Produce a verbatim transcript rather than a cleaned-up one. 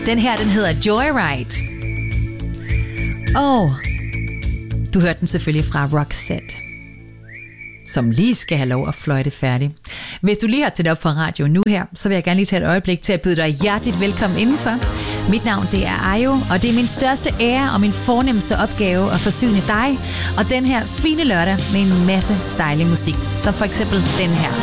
Den her, den hedder Joyride. Og du hørte den selvfølgelig fra Roxette, som lige skal have lov at fløjte færdig. Hvis du lige har tændt op for radio nu her, så vil jeg gerne lige tage et øjeblik til at byde dig hjerteligt velkommen indenfor. Mit navn, det er Ayo, og det er min største ære og min fornemmeste opgave at forsyne dig og den her fine lørdag med en masse dejlig musik, som for eksempel den her.